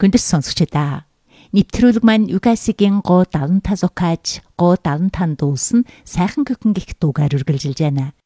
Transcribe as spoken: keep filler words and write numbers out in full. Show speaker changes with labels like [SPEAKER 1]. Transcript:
[SPEAKER 1] Хүндэс сонсогчдаа. Нэвтрүүлэг маань Юкасигийн гоо даавантаа зукааж гоо даавантаа дуулсан сайхан гүхэн гих дуугаар үргэлжилж байна.